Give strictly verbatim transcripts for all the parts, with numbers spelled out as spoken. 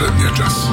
последния час.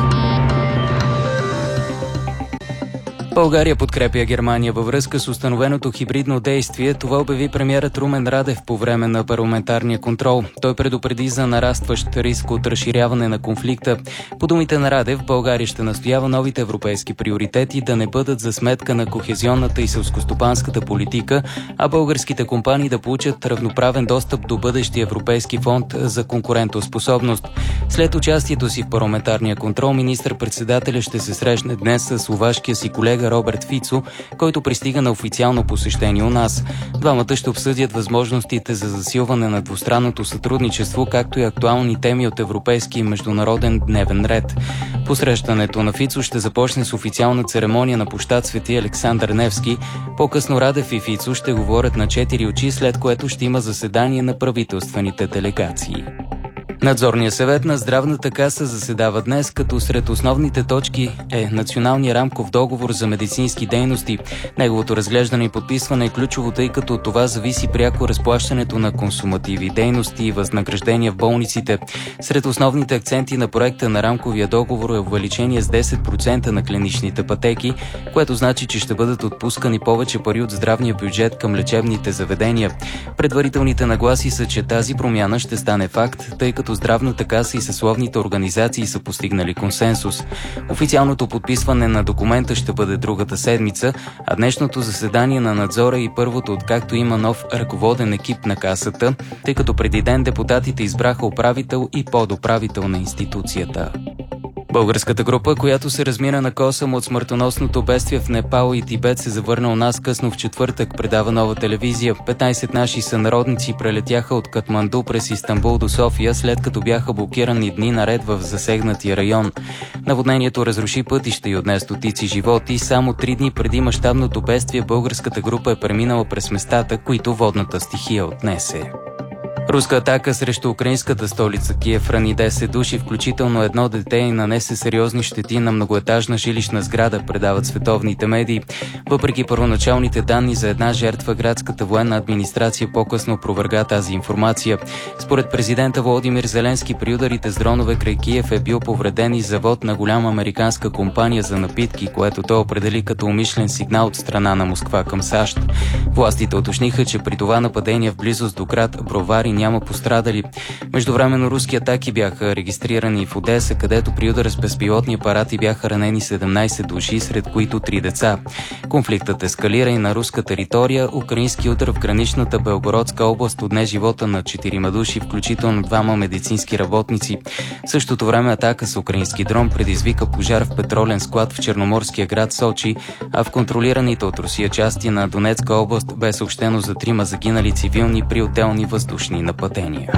България подкрепя Германия във връзка с установеното хибридно действие. Това обяви премиерът Румен Радев по време на парламентарния контрол. Той предупреди за нарастващ риск от разширяване на конфликта. По думите на Радев, България ще настоява новите европейски приоритети да не бъдат за сметка на кохезионната и селскостопанската политика, а българските компании да получат равноправен достъп до бъдещия Европейски фонд за конкурентоспособност. След участието си в парламентарния контрол, министър-председателя ще се срещне днес с словашкия си колега Роберт Фицо, който пристига на официално посещение у нас. Двамата ще обсъдят възможностите за засилване на двустранното сътрудничество, както и актуални теми от европейски и международен дневен ред. Посрещането на Фицо ще започне с официална церемония на площад Свети Александър Невски. По-късно Радев и Фицо ще говорят на четири очи, след което ще има заседание на правителствените делегации. Надзорният съвет на Здравната каса заседава днес, като сред основните точки е Националния рамков договор за медицински дейности. Неговото разглеждане и подписване е ключово, тъй като от това зависи пряко разплащането на консумативи, дейности и възнаграждения в болниците. Сред основните акценти на проекта на рамковия договор е увеличение с десет процента на клиничните пътеки, което значи, че ще бъдат отпускани повече пари от здравния бюджет към лечебните заведения. Предварителните нагласи са, че тази промяна ще стане факт, тъй като Здравната каса и съсловните организации са постигнали консенсус. Официалното подписване на документа ще бъде другата седмица, а днешното заседание на надзора е и първото, откакто има нов ръководен екип на касата, тъй като преди ден депутатите избраха управител и подуправител на институцията. Българската група, която се размина на косъм от смъртоносното бедствие в Непал и Тибет, се завърна у нас късно в четвъртък, предава Нова телевизия. петнайсет наши сънародници прелетяха от Катманду през Истанбул до София, след като бяха блокирани дни наред в засегнатия район. Наводнението разруши пътища и отне стотици животи. Само три дни преди мащабното бедствие българската група е преминала през местата, които водната стихия отнесе. Руска атака срещу украинската столица Киев рани десет души, включително едно дете, и нанесе сериозни щети на многоетажна жилищна сграда, предават световните медии. Въпреки първоначалните данни за една жертва, градската военна администрация по-късно опроверга тази информация. Според президента Володимир Зеленски, при ударите с дронове край Киев е бил повреден и завод на голяма американска компания за напитки, което той определи като умишлен сигнал от страна на Москва към САЩ. Властите уточниха, че при това нападение в близост до град Бровари няма пострадали. Междувременно руски атаки бяха регистрирани в Одеса, където при удара с безпилотни апарати бяха ранени седемнайсет души, сред които три деца. Конфликтът ескалира и на руска територия. Украински удар в граничната Белгородска област отне живота на четирима души, включително двама медицински работници. В същото време атака с украински дрон предизвика пожар в петролен склад в черноморския град Сочи, а в контролираните от Русия части на Донецка област бе съобщено за трима загинали цивилни при отделни въздушни нападения.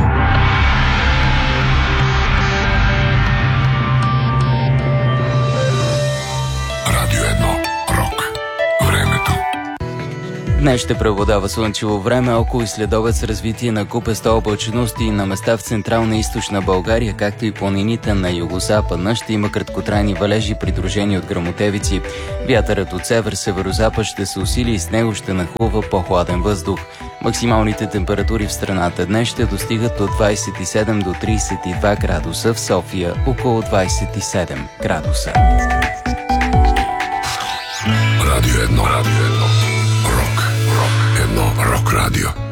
Радио едно. Рок. Времето. Днес ще преобладава слънчево време, около и следобед с развитие на купеста облачност и на места в централна и източна България, както и планините на югозападна. Ще има краткотрайни валежи, придружени от гръмотевици. Вятърът от север-северозапад ще се усили и с него ще нахлува по-хладен въздух. Максималните температури в страната днес ще достигат от двайсет и седем до трийсет и два градуса, в София около двайсет и седем градуса. Радио едно. Радио едно. Рок. Рок. Едно рок радио.